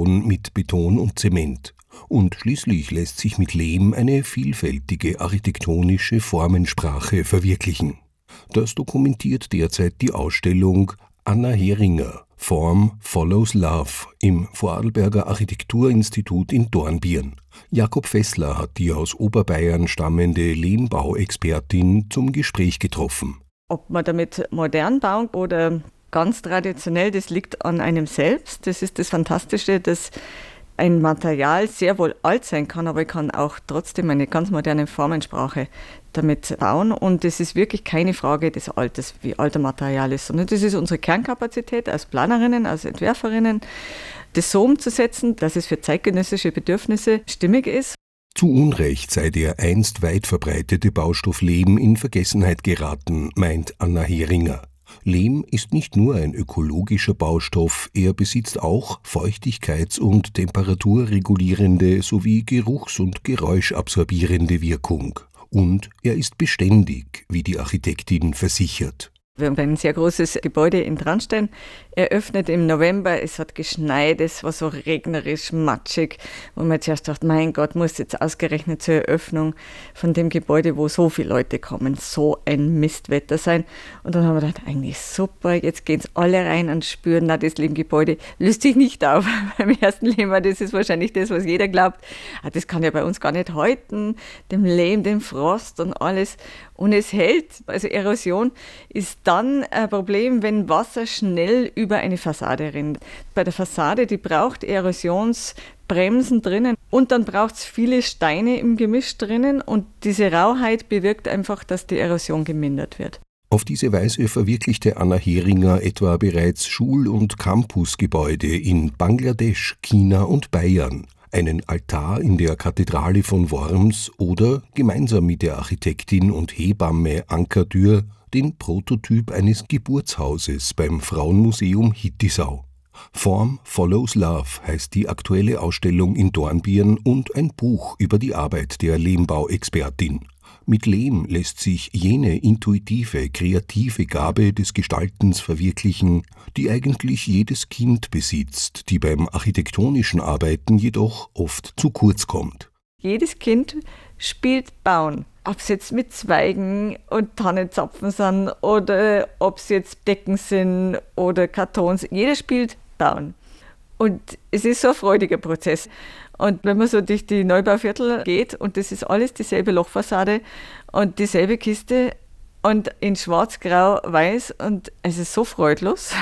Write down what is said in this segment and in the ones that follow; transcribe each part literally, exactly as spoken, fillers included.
Bauen mit Beton und Zement. Und schließlich lässt sich mit Lehm eine vielfältige architektonische Formensprache verwirklichen. Das dokumentiert derzeit die Ausstellung Anna Heringer, Form follows Love im Vorarlberger Architekturinstitut in Dornbirn. Jakob Fessler hat die aus Oberbayern stammende Lehmbauexpertin zum Gespräch getroffen. Ob man damit modern bauen oder ganz traditionell, das liegt an einem selbst. Das ist das Fantastische, dass ein Material sehr wohl alt sein kann, aber ich kann auch trotzdem eine ganz moderne Formensprache damit bauen. Und es ist wirklich keine Frage des Alters, wie alt ein Material ist, sondern das ist unsere Kernkapazität als Planerinnen, als Entwerferinnen, das so umzusetzen, dass es für zeitgenössische Bedürfnisse stimmig ist. Zu Unrecht sei der einst weit verbreitete Baustoff Lehm in Vergessenheit geraten, meint Anna Heringer. Lehm ist nicht nur ein ökologischer Baustoff, er besitzt auch feuchtigkeits- und temperaturregulierende sowie geruchs- und geräuschabsorbierende Wirkung. Und er ist beständig, wie die Architektin versichert. Wir haben ein sehr großes Gebäude in Traunstein eröffnet im November. Es hat geschneit, es war so regnerisch, matschig. Und man zuerst dachte, mein Gott, muss jetzt ausgerechnet zur Eröffnung von dem Gebäude, wo so viele Leute kommen, so ein Mistwetter sein. Und dann haben wir gedacht, eigentlich super, jetzt gehen alle rein und spüren, na, das Lehmgebäude löst sich nicht auf. Beim ersten Lehmer, das ist wahrscheinlich das, was jeder glaubt. Ah, das kann ja bei uns gar nicht halten, dem Lehm, dem Frost und alles. Und es hält. Also Erosion ist dann ein Problem, wenn Wasser schnell über eine Fassade rinnt. Bei der Fassade, die braucht Erosionsbremsen drinnen und dann braucht es viele Steine im Gemisch drinnen und diese Rauheit bewirkt einfach, dass die Erosion gemindert wird. Auf diese Weise verwirklichte Anna Heringer etwa bereits Schul- und Campusgebäude in Bangladesch, China und Bayern, einen Altar in der Kathedrale von Worms oder gemeinsam mit der Architektin und Hebamme Anka Dürr den Prototyp eines Geburtshauses beim Frauenmuseum Hittisau. Form follows Love heißt die aktuelle Ausstellung in Dornbirn und ein Buch über die Arbeit der Lehmbauexpertin. Mit Lehm lässt sich jene intuitive, kreative Gabe des Gestaltens verwirklichen, die eigentlich jedes Kind besitzt, die beim architektonischen Arbeiten jedoch oft zu kurz kommt. Jedes Kind spielt Bauen. Ob es jetzt mit Zweigen und Tannenzapfen sind oder ob es jetzt Decken sind oder Kartons. Jeder spielt Bauen. Und es ist so ein freudiger Prozess. Und wenn man so durch die Neubauviertel geht und das ist alles dieselbe Lochfassade und dieselbe Kiste und in schwarz, grau, weiß und es ist so freudlos.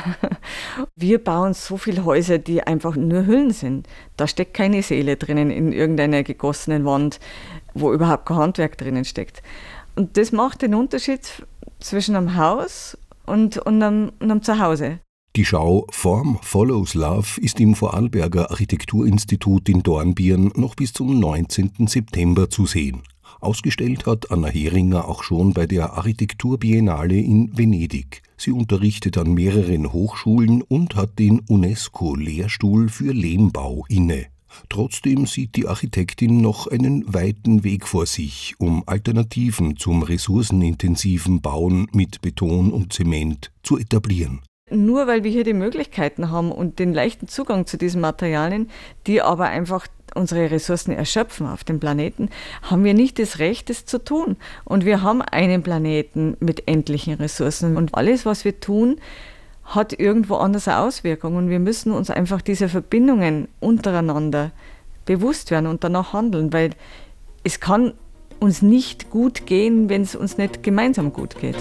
Wir bauen so viele Häuser, die einfach nur Hüllen sind. Da steckt keine Seele drinnen in irgendeiner gegossenen Wand, wo überhaupt kein Handwerk drinnen steckt. Und das macht den Unterschied zwischen einem Haus und, und, einem, und einem Zuhause. Die Schau Form follows Love ist im Vorarlberger Architekturinstitut in Dornbirn noch bis zum neunzehnten September zu sehen. Ausgestellt hat Anna Heringer auch schon bei der Architekturbiennale in Venedig. Sie unterrichtet an mehreren Hochschulen und hat den UNESCO-Lehrstuhl für Lehmbau inne. Trotzdem sieht die Architektin noch einen weiten Weg vor sich, um Alternativen zum ressourcenintensiven Bauen mit Beton und Zement zu etablieren. Nur weil wir hier die Möglichkeiten haben und den leichten Zugang zu diesen Materialien, die aber einfach unsere Ressourcen erschöpfen auf dem Planeten, haben wir nicht das Recht, das zu tun. Und wir haben einen Planeten mit endlichen Ressourcen. Und alles, was wir tun, hat irgendwo anders eine Auswirkung. Und wir müssen uns einfach diese Verbindungen untereinander bewusst werden und danach handeln, weil es kann uns nicht gut gehen, wenn es uns nicht gemeinsam gut geht.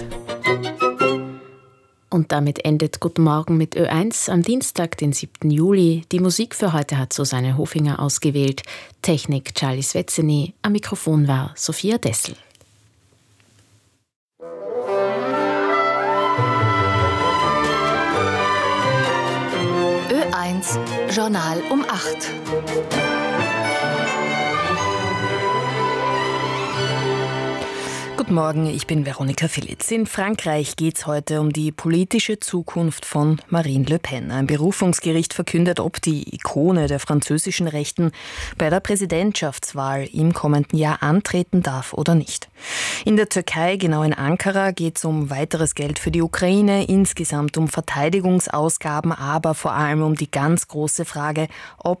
Und damit endet Guten Morgen mit Ö eins am Dienstag, den siebten Juli. Die Musik für heute hat Susanne Hofinger ausgewählt. Technik Charlie Svetzeny. Am Mikrofon war Sophia Dessel. Ö eins Journal um acht. Guten Morgen, ich bin Veronika Philitz. In Frankreich geht es heute um die politische Zukunft von Marine Le Pen. Ein Berufungsgericht verkündet, ob die Ikone der französischen Rechten bei der Präsidentschaftswahl im kommenden Jahr antreten darf oder nicht. In der Türkei, genau in Ankara, geht es um weiteres Geld für die Ukraine, insgesamt um Verteidigungsausgaben, aber vor allem um die ganz große Frage, ob